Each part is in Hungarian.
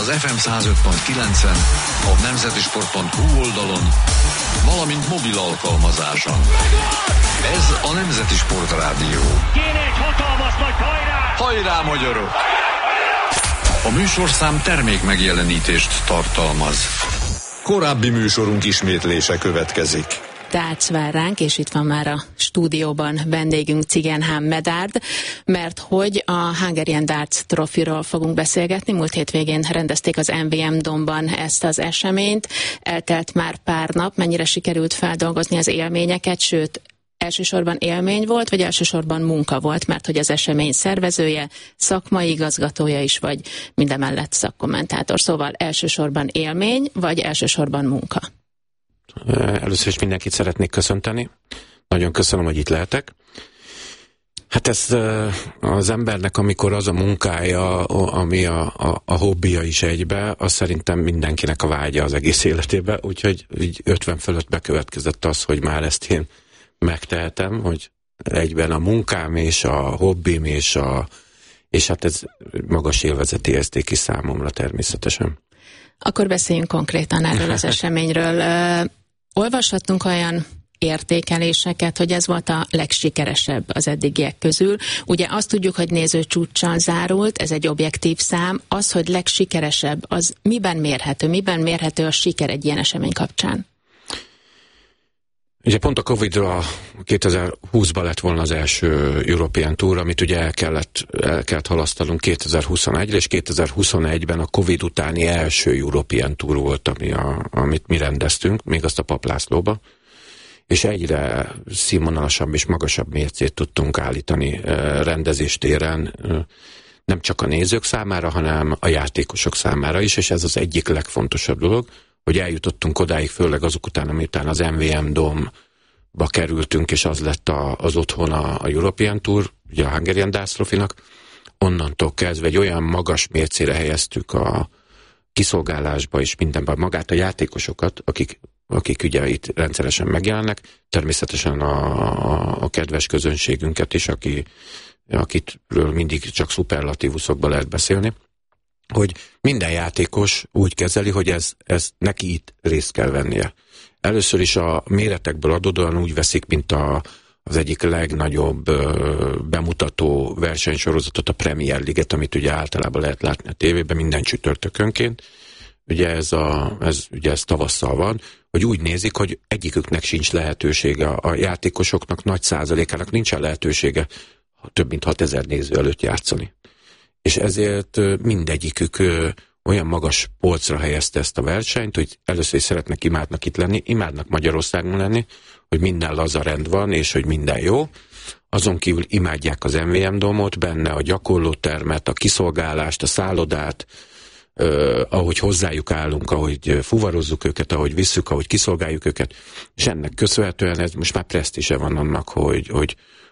az FM 105.9-en, a nemzetisport.hu oldalon, valamint mobil alkalmazáson. Ez a Nemzeti Sport Rádió. Kéne egy hatalmas nagy hajrá! Hajrá, magyarok! A műsorszám termék megjelenítést tartalmaz. Korábbi műsorunk ismétlése következik. Dác vár ránk, és itt van már a stúdióban vendégünk Cigenhám Medárd, mert hogy a Hungarian Darts Trophyról fogunk beszélgetni. Múlt hétvégén rendezték az MVM Domban ezt az eseményt. Eltelt már pár nap, mennyire sikerült feldolgozni az élményeket, sőt, elsősorban élmény volt, vagy elsősorban munka volt, mert hogy az esemény szervezője, szakmai igazgatója is, vagy mindemellett szakkommentátor. Szóval elsősorban élmény, vagy elsősorban munka? Először is mindenkit szeretnék köszönteni. Nagyon köszönöm, hogy itt lehetek. Hát ez az embernek, amikor az a munkája, ami a hobbija is egybe, az szerintem mindenkinek a vágya az egész életében, úgyhogy így 50 fölött bekövetkezett az, hogy már ezt én megtehetem, hogy egyben a munkám és a hobbim és hát ez magas élvezeti érték is számomra természetesen. Akkor beszéljünk konkrétan erről az eseményről. Olvashattunk olyan értékeléseket, hogy ez volt a legsikeresebb az eddigiek közül. Ugye azt tudjuk, hogy nézőcsúccsal zárult, ez egy objektív szám. Az, hogy legsikeresebb, az miben mérhető? Miben mérhető a siker egy ilyen esemény kapcsán? Ugye pont a Covid-ra 2020-ban lett volna az első European Tour, amit ugye el kellett halasztanunk 2021-re, és 2021-ben a Covid utáni első European Tour volt, amit mi rendeztünk, még azt a Papp Lászlóba, és egyre színvonalasabb és magasabb mércét tudtunk állítani rendezéstéren, nem csak a nézők számára, hanem a játékosok számára is, és ez az egyik legfontosabb dolog, hogy eljutottunk odáig, főleg azok után, amitán az MVM Domba kerültünk, és az lett az otthon a European Tour, ugye a Hungarian Darts Trophynak. Onnantól kezdve egy olyan magas mércére helyeztük a kiszolgálásba és mindenben magát a játékosokat, akik ugye itt rendszeresen megjelennek, természetesen a kedves közönségünket is, akitről mindig csak szuperlatívuszokban lehet beszélni, hogy minden játékos úgy kezeli, hogy ez neki itt részt kell vennie. Először is a méretekből adódóan úgy veszik, mint az egyik legnagyobb bemutató versenysorozatot, a Premier League-et, amit ugye általában lehet látni a tévében minden csütörtökönként. Ugye ez tavasszal van, hogy úgy nézik, hogy egyiküknek sincs lehetősége, a játékosoknak nagy százalékának nincsen lehetősége több mint 6000 néző előtt játszani. És ezért mindegyikük olyan magas polcra helyezte ezt a versenyt, hogy először is szeretnek, imádnak itt lenni, imádnak Magyarországon lenni, hogy minden laza rend van, és hogy minden jó. Azon kívül imádják az MVM Domot, benne a gyakorlótermet, a kiszolgálást, a szállodát, ahogy hozzájuk állunk, ahogy fuvarozzuk őket, ahogy visszük, ahogy kiszolgáljuk őket, és ennek köszönhetően ez most már presztízse van annak, hogy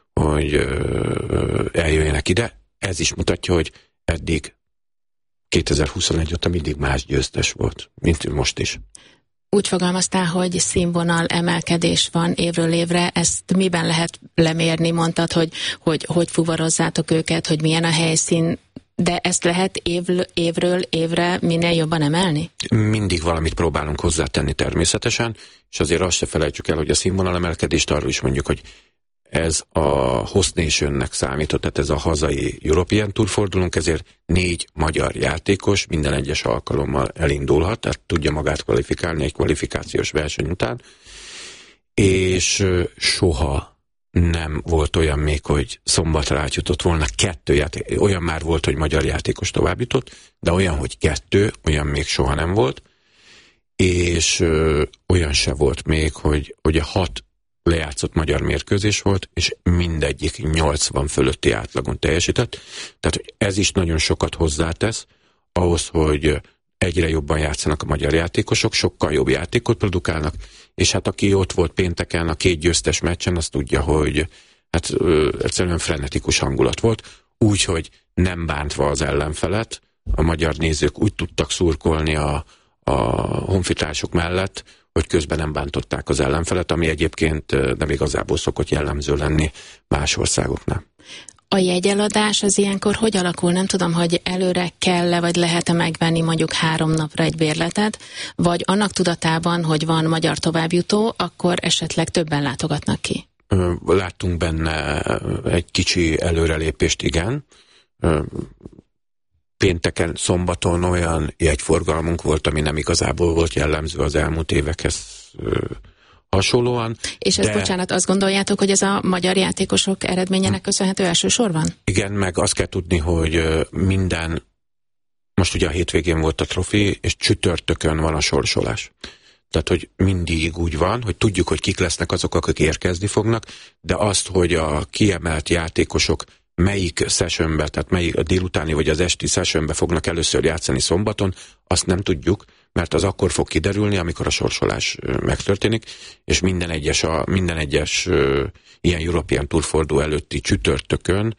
eljöjjenek ide. Ez is mutatja, hogy eddig 2021 óta mindig más győztes volt, mint most is. Úgy fogalmaztál, hogy színvonal emelkedés van évről évre, ezt miben lehet lemérni? Mondtad, hogy fuvarozzátok őket, hogy milyen a helyszín, de ezt lehet évről évre minél jobban emelni? Mindig valamit próbálunk hozzátenni természetesen, és azért azt se felejtsük el, hogy a színvonal emelkedést arról is mondjuk, hogy ez a Host Nationnek számított, tehát ez a hazai European Tour fordulunk, ezért 4 magyar játékos minden egyes alkalommal elindulhat, tehát tudja magát kvalifikálni egy kvalifikációs verseny után, és soha nem volt olyan még, hogy szombatra átjutott volna 2 játékos. Olyan már volt, hogy magyar játékos tovább jutott, de olyan, hogy 2, olyan még soha nem volt, és olyan se volt még, hogy a 6 lejátszott magyar mérkőzés volt, és mindegyik 80 fölötti átlagon teljesített. Tehát ez is nagyon sokat hozzátesz ahhoz, hogy egyre jobban játszanak a magyar játékosok, sokkal jobb játékot produkálnak, és hát aki ott volt pénteken a 2 győztes meccsen, azt tudja, hogy hát egyszerűen frenetikus hangulat volt, úgyhogy nem bántva az ellenfelet, a magyar nézők úgy tudtak szurkolni a honfitársok mellett, hogy közben nem bántották az ellenfelet, ami egyébként nem igazából szokott jellemző lenni más országoknál. A jegyeladás az ilyenkor hogy alakul? Nem tudom, hogy előre kell-e, vagy lehet-e megvenni mondjuk 3 napra egy bérletet, vagy annak tudatában, hogy van magyar továbbjutó, akkor esetleg többen látogatnak ki? Láttunk benne egy kicsi előrelépést, igen. Pénteken, szombaton olyan jegyforgalmunk volt, ami nem igazából volt jellemző az elmúlt évekhez hasonlóan. És ezt, bocsánat, azt gondoljátok, hogy ez a magyar játékosok eredményének köszönhető elsősorban? Igen, meg azt kell tudni, hogy most ugye a hétvégén volt a trofi, és csütörtökön van a sorsolás. Tehát, hogy mindig úgy van, hogy tudjuk, hogy kik lesznek azok, akik érkezni fognak, de azt, hogy a kiemelt játékosok melyik sessionbe, tehát melyik a délutáni vagy az esti sessionbe fognak először játszani szombaton, azt nem tudjuk, mert az akkor fog kiderülni, amikor a sorsolás megtörténik, és minden egyes ilyen European Tour forduló előtti csütörtökön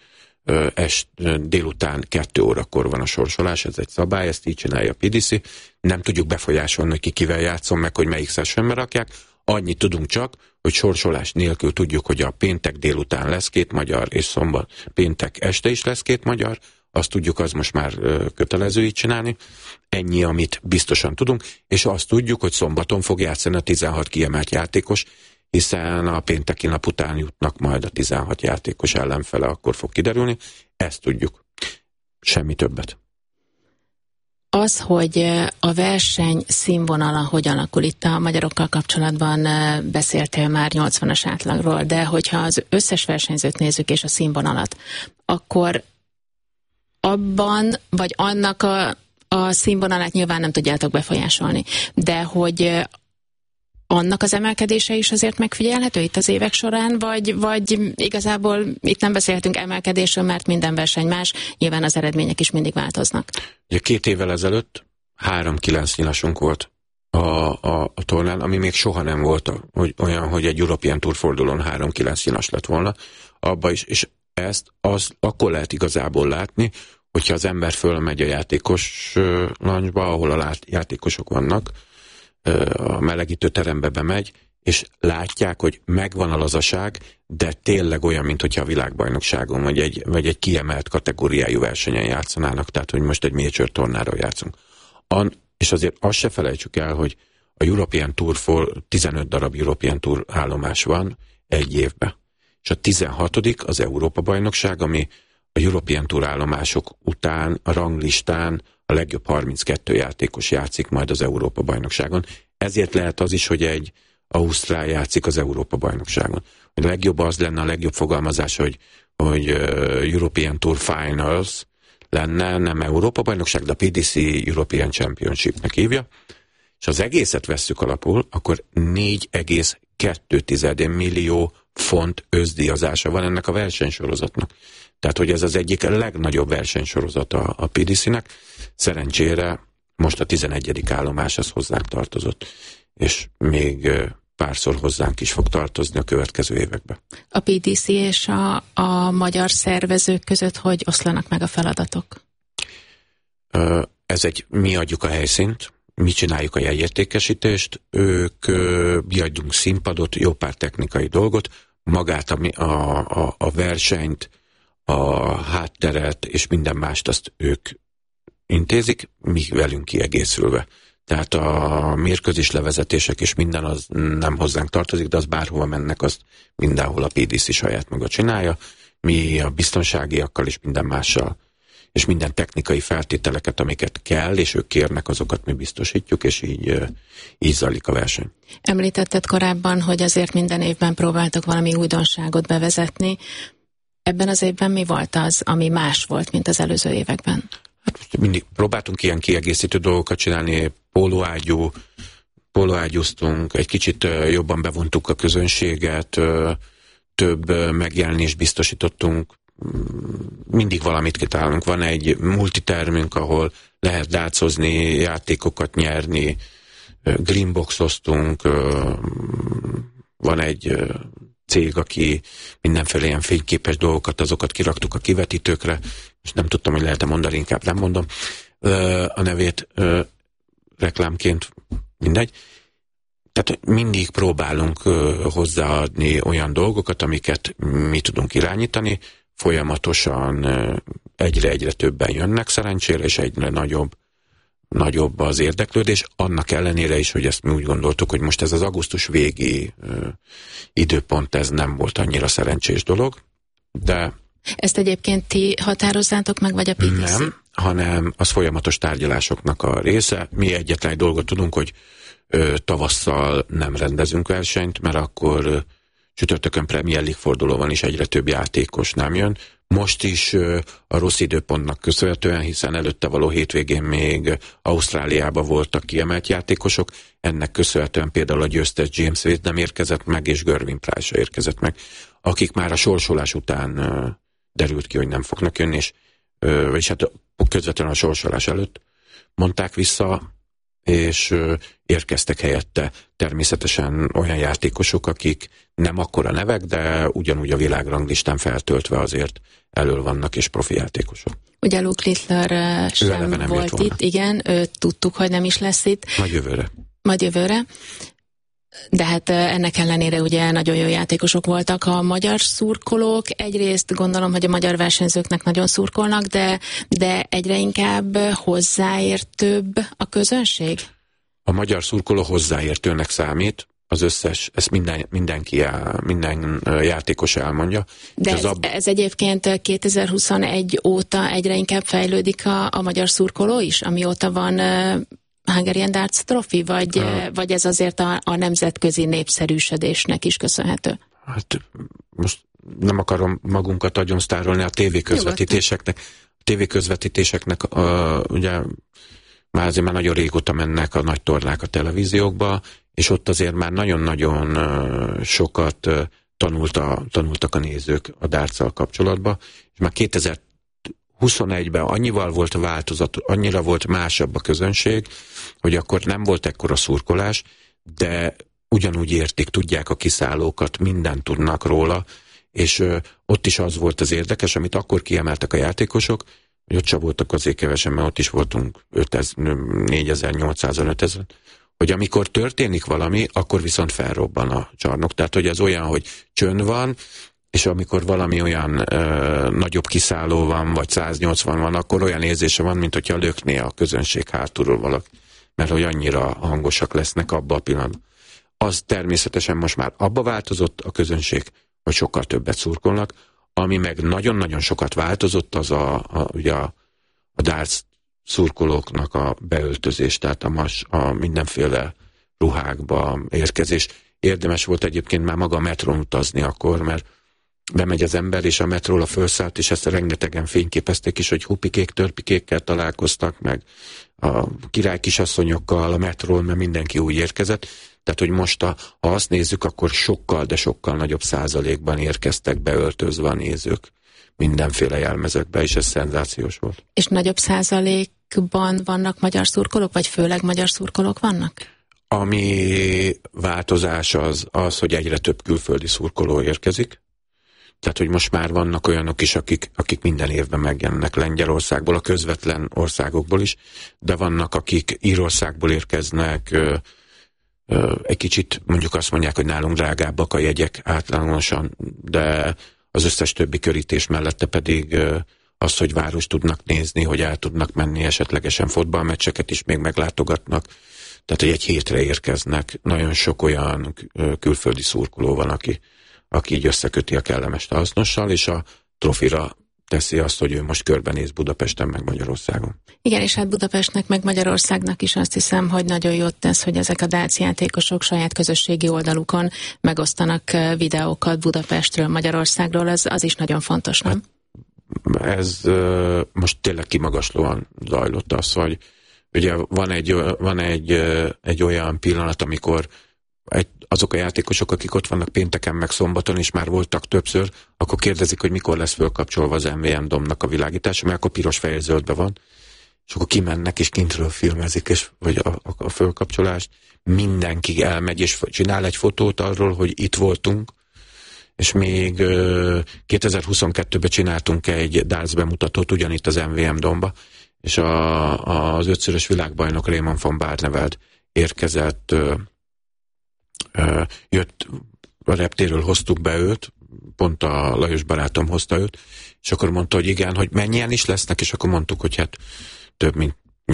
délután 2 órakor van a sorsolás, ez egy szabály, ezt így csinálja a PDC. Nem tudjuk befolyásolni, hogy ki kivel játszom meg, hogy melyik sessionbe rakják. Annyit tudunk csak, hogy sorsolás nélkül tudjuk, hogy a péntek délután lesz 2 magyar, és péntek este is lesz 2 magyar. Azt tudjuk, az most már kötelező így csinálni. Ennyi, amit biztosan tudunk, és azt tudjuk, hogy szombaton fog játszani a 16 kiemelt játékos, hiszen a pénteki nap után jutnak majd a 16 játékos ellenfele, akkor fog kiderülni. Ezt tudjuk. Semmi többet. Az, hogy a verseny színvonala hogyan alakul, itt a magyarokkal kapcsolatban beszéltél már 80-as átlagról, de hogyha az összes versenyzőt nézzük és a színvonalat, akkor abban, vagy annak a színvonalát nyilván nem tudjátok befolyásolni, de hogy annak az emelkedése is azért megfigyelhető itt az évek során, vagy igazából itt nem beszélhetünk emelkedésről, mert minden verseny más, nyilván az eredmények is mindig változnak. Ugye 2 évvel ezelőtt 3-9 nyilasunk volt a tornán, ami még soha nem volt olyan, hogy egy European Tour fordulón 3-9 nyilas lett volna abba is, és ezt akkor lehet igazából látni, hogyha az ember fölmegy a játékos lancsba, ahol a játékosok vannak, a melegítő terembe bemegy, és látják, hogy megvan a lazaság, de tényleg olyan, mint hogyha a világbajnokságon, vagy egy kiemelt kategóriájú versenyen játszanának, tehát, hogy most egy major tornáról játszunk. És azért azt se felejtsük el, hogy a European Tour 15 darab European Tour állomás van egy évben. És a 16. az Európa-bajnokság, ami a European Tour állomások után a ranglistán a legjobb 32 játékos játszik majd az Európa-bajnokságon. Ezért lehet az is, hogy egy ausztrál játszik az Európa-bajnokságon. A legjobb az lenne, a legjobb fogalmazás, hogy European Tour Finals lenne, nem Európa-bajnokság, de a PDC European Championship-nek hívja. És az egészet vesszük alapul, akkor 4,2 millió font összdíjazása van ennek a versenysorozatnak. Tehát, hogy ez az egyik legnagyobb versenysorozata a PDC-nek. Szerencsére most a 11. állomás az hozzánk tartozott, és még párszor hozzánk is fog tartozni a következő években. A PDC és a magyar szervezők között hogy oszlanak meg a feladatok? Mi adjuk a helyszínt, mi csináljuk a jegyértékesítést, mi adjunk színpadot, jó pár technikai dolgot, magát a versenyt, a hátteret és minden mást azt ők intézik, mi velünk kiegészülve. Tehát a mérkőzés levezetések és minden az nem hozzánk tartozik, de az bárhova mennek, azt mindenhol a PDC saját maga csinálja. Mi a biztonságiakkal és minden mással, és minden technikai feltételeket, amiket kell, és ők kérnek, azokat mi biztosítjuk, és így zajlik a verseny. Említetted korábban, hogy azért minden évben próbáltok valami újdonságot bevezetni. Ebben az évben mi volt az, ami más volt, mint az előző években? Hát mindig próbáltunk ilyen kiegészítő dolgokat csinálni, pólóágyúztunk, egy kicsit jobban bevontuk a közönséget, több megjelenést biztosítottunk, mindig valamit kitalálunk. Van egy multitermünk, ahol lehet dácozni, játékokat nyerni, greenboxoztunk, van egy cég, aki mindenféle ilyen fényképes dolgokat, azokat kiraktuk a kivetítőkre, és nem tudtam, hogy lehet-e mondani, inkább nem mondom a nevét reklámként, mindegy. Tehát mindig próbálunk hozzáadni olyan dolgokat, amiket mi tudunk irányítani, folyamatosan egyre többen jönnek szerencsére, és egyre nagyobb az érdeklődés, annak ellenére is, hogy ezt mi úgy gondoltuk, hogy most ez az augusztus végi időpont, ez nem volt annyira szerencsés dolog, de... Ezt egyébként ti határozzátok meg, vagy a PTC? Nem, hanem az folyamatos tárgyalásoknak a része. Mi egyetlen egy dolgot tudunk, hogy tavasszal nem rendezünk versenyt, mert akkor csütörtökön Premier League fordulóban is egyre több játékos nem jön. Most is a rossz időpontnak köszönhetően, hiszen előtte való hétvégén még Ausztráliában voltak kiemelt játékosok, ennek köszönhetően például a győztes James Wade nem érkezett meg, és Gervin Price érkezett meg, akik már a sorsolás után derült ki, hogy nem fognak jönni, vagyis hát közvetlenül a sorsolás előtt mondták vissza, és érkeztek helyette természetesen olyan játékosok, akik nem akkora nevek, de ugyanúgy a világranglistán feltöltve azért elől vannak, és profi játékosok. Ugye Luke Littler sem volt itt, igen, tudtuk, hogy nem is lesz itt. Majd jövőre. De hát ennek ellenére ugye nagyon jó játékosok voltak a magyar szurkolók. Egyrészt gondolom, hogy a magyar versenyzőknek nagyon szurkolnak, de egyre inkább hozzáértőbb a közönség? A magyar szurkoló hozzáértőnek számít, az összes, ezt minden játékos elmondja. De ez egyébként 2021 óta egyre inkább fejlődik a magyar szurkoló is, amióta van Hungarian Darts Trophy, vagy ez azért a nemzetközi népszerűsödésnek is köszönhető? Hát most nem akarom magunkat agyon sztárolni a tévéközvetítéseknek. A tévéközvetítéseknek ugye már nagyon régóta mennek a nagy tornák a televíziókba, és ott azért már nagyon-nagyon sokat tanultak a nézők a dartszal kapcsolatban, és már 2021-ben annyira volt másabb a közönség, hogy akkor nem volt ekkora szurkolás, de ugyanúgy értik, tudják a kiszállókat, mindent tudnak róla, és ott is az volt az érdekes, amit akkor kiemeltek a játékosok, hogy ott sem voltak azért kevesen, mert ott is voltunk 4800-5000, hogy amikor történik valami, akkor viszont felrobban a csarnok. Tehát, hogy ez olyan, hogy csönd van, és amikor valami olyan nagyobb kiszálló van, vagy 180 van, akkor olyan érzése van, mint hogyha lökné a közönség hátulról valaki, mert hogy annyira hangosak lesznek abba a pillanatban. Az természetesen most már abba változott a közönség, hogy sokkal többet szurkolnak, ami meg nagyon-nagyon sokat változott, az ugye a darts szurkolóknak a beöltözés, tehát a mindenféle ruhákba érkezés. Érdemes volt egyébként már maga a metrón utazni akkor, mert bemegy az ember, és a metróra felszállt, és ezt rengetegen fényképezték is, hogy hupikék, törpikékkel találkoztak, meg a király kisasszonyokkal a metrón, mert mindenki úgy érkezett. Tehát, hogy most, ha azt nézzük, akkor sokkal, de sokkal nagyobb százalékban érkeztek beöltözve a nézők mindenféle jelmezekbe, és ez szenzációs volt. És nagyobb százalékban vannak magyar szurkolók, vagy főleg magyar szurkolók vannak? Ami változás az, hogy egyre több külföldi szurkoló érkezik. Tehát, hogy most már vannak olyanok is, akik minden évben megjelennek Lengyelországból, a közvetlen országokból is, de vannak, akik Írországból érkeznek, egy kicsit mondjuk azt mondják, hogy nálunk drágábbak a jegyek általánosan, de az összes többi körítés mellette pedig az, hogy város tudnak nézni, hogy el tudnak menni, esetlegesen fotballmeccseket is még meglátogatnak. Tehát, hogy egy hétre érkeznek. Nagyon sok olyan külföldi szurkoló van, aki így összeköti a kellemest a hasznossal, és a trofira teszi azt, hogy ő most körbenéz Budapesten meg Magyarországon. Igen, és hát Budapestnek meg Magyarországnak is azt hiszem, hogy nagyon jót tesz, hogy ezek a darts játékosok saját közösségi oldalukon megosztanak videókat Budapestről, Magyarországról, az is nagyon fontos, nem? Hát ez most tényleg kimagaslóan zajlott az, hogy ugye van egy olyan pillanat, amikor azok a játékosok, akik ott vannak pénteken meg szombaton, és már voltak többször, akkor kérdezik, hogy mikor lesz fölkapcsolva az MVM Domnak a világítása, mert akkor piros-fehér-zöldben van, és akkor kimennek, és kintről filmezik, vagy a fölkapcsolást. Mindenki elmegy, és csinál egy fotót arról, hogy itt voltunk, és még 2022-ben csináltunk egy darts bemutatót ugyanitt az MVM Domba, és az 5-szörös világbajnok Raymond van Barneveld érkezett, jött a reptéről hoztuk be őt, pont a Lajos barátom hozta őt, és akkor mondta, hogy igen, hogy mennyien is lesznek, és akkor mondtuk, hogy hát több mint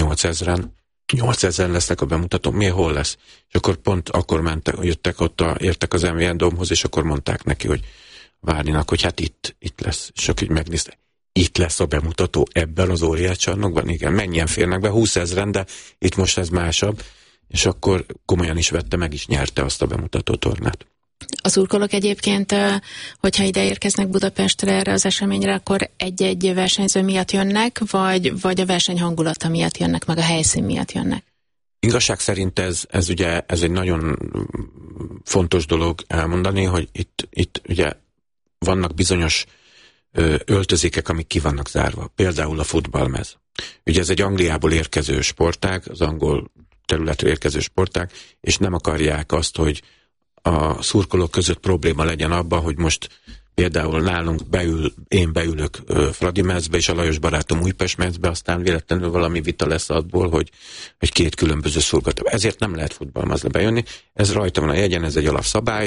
8000 lesznek a bemutatón, mi hol lesz? És akkor pont akkor jöttek értek az MVM Domhoz, és akkor mondták neki, hogy Várninak, hogy hát itt lesz. És akkor így megnézte, itt lesz a bemutató ebben az óriás csarnokban? Igen, mennyien férnek be? 20 000, de itt most ez másabb. És akkor komolyan is vette, meg is nyerte azt a bemutató tornát. A szurkolók egyébként, hogyha ide érkeznek Budapestre erre az eseményre, akkor egy-egy versenyző miatt jönnek, vagy a verseny hangulata miatt jönnek, meg a helyszín miatt jönnek? Igazság szerint ez egy nagyon fontos dolog elmondani, hogy itt ugye vannak bizonyos öltözékek, amik ki vannak zárva. Például a futballmez. Ugye ez egy Angliából érkező sportág, az angol területről érkező sportág, és nem akarják azt, hogy a szurkolók között probléma legyen abban, hogy most például nálunk én beülök Fradi mezbe, és a Lajos barátom Újpest mezbe, aztán véletlenül valami vita lesz abból, hogy két különböző szurkoló. Ezért nem lehet futballmezbe bejönni. Ez rajta van a jegyen, ez egy alapszabály.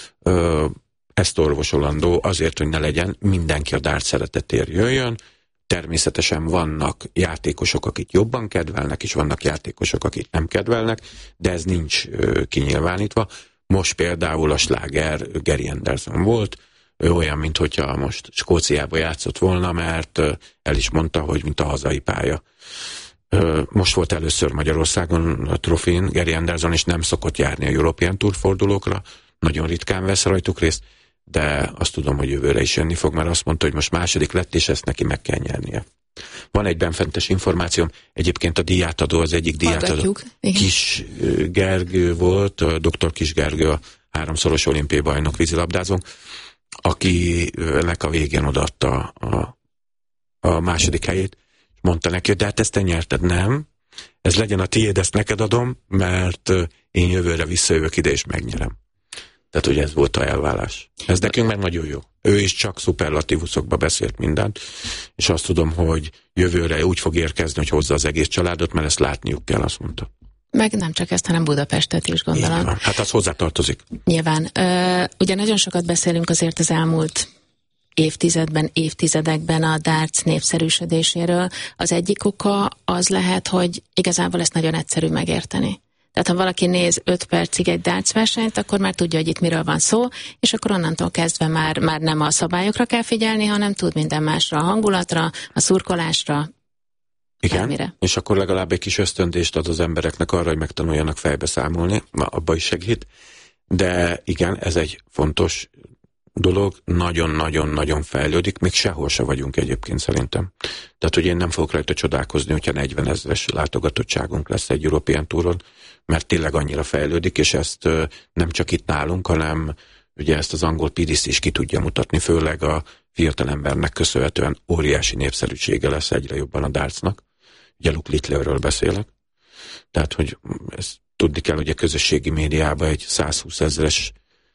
Ezt orvosolandó azért, hogy ne legyen, mindenki a dárt szeretetért jöjjön. Természetesen vannak játékosok, akik jobban kedvelnek, és vannak játékosok, akik nem kedvelnek, de ez nincs kinyilvánítva. Most például a sláger Gary Anderson volt, olyan, mintha most Skóciába játszott volna, mert el is mondta, hogy mint a hazai pálya. Most volt először Magyarországon a trofén Gary Anderson, és nem szokott járni a European Tour fordulókra, nagyon ritkán vesz rajtuk részt, de azt tudom, hogy jövőre is jönni fog, mert azt mondta, hogy most második lett, és ezt neki meg kell nyernie. Van egy benfentes információm, egyébként a díjátadó, az egyik díjátadó Kis Gergő volt, dr. Kis Gergő, a 3-szoros olimpiai bajnok vízilabdázónk, akinek a végén odaadta a második helyét, és mondta neki, de hát ezt te nyerted, nem? Ez legyen a tiéd, ezt neked adom, mert én jövőre visszajövök ide, és megnyerem. Tehát, hogy ez volt a elvállás. Ez nekünk meg nagyon jó. Ő is csak szuperlatívuszokba beszélt mindent, és azt tudom, hogy jövőre úgy fog érkezni, hogy hozza az egész családot, mert ezt látniuk kell, azt mondta. Meg nem csak ezt, hanem Budapestet is, gondolom. Hát az hozzátartozik. Nyilván. Ugye nagyon sokat beszélünk azért az elmúlt évtizedekben a darts népszerűsödéséről. Az egyik oka az lehet, hogy igazából ezt nagyon egyszerű megérteni. Tehát ha valaki néz 5 percig egy darts versenyt, akkor már tudja, hogy itt miről van szó, és akkor onnantól kezdve már nem a szabályokra kell figyelni, hanem tud minden másra, a hangulatra, a szurkolásra. Igen, bármire. És akkor legalább egy kis ösztöndést ad az embereknek arra, hogy megtanuljanak fejbe számolni, abba is segít. De igen, ez egy fontos dolog, nagyon-nagyon-nagyon fejlődik, még sehol se vagyunk egyébként szerintem. Tehát, hogy én nem fogok rajta csodálkozni, hogyha 40 000-es látogatottságunk lesz egy European Touron, mert tényleg annyira fejlődik, és ezt nem csak itt nálunk, hanem ugye ezt az angol PDC is ki tudja mutatni, főleg a fiatalembernek köszönhetően óriási népszerűsége lesz egyre jobban a dartsnak. Ugye Luke Littlerről beszélek. Tehát, hogy ezt tudni kell, hogy a közösségi médiában egy 120 000-es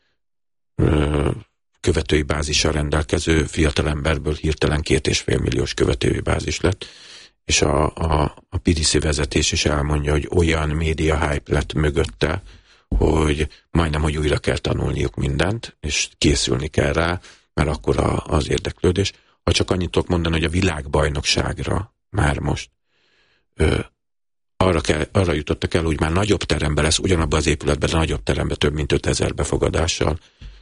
követői bázissal rendelkező fiatalemberből hirtelen 2,5 milliós követői bázis lett, és a PDC vezetés is elmondja, hogy olyan média hype lett mögötte, hogy majdnem, hogy újra kell tanulniuk mindent, és készülni kell rá, mert akkor az érdeklődés. Ha csak annyit tudok mondani, hogy a világbajnokságra már most arra jutottak el, hogy már nagyobb teremben lesz, ugyanabban az épületben, de nagyobb teremben több mint 5000 befogadással,